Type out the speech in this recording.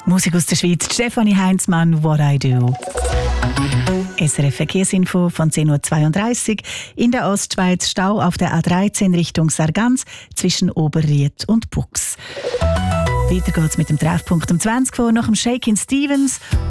Musik aus der Schweiz, Stefanie Heinzmann, «What I Do». SRF Verkehrsinfo von 10.32 Uhr. In der Ostschweiz Stau auf der A13 Richtung Sargans zwischen Oberried und Bux. Weiter geht's mit dem Treffpunkt um 20 Uhr nach dem Shakin' Stevens.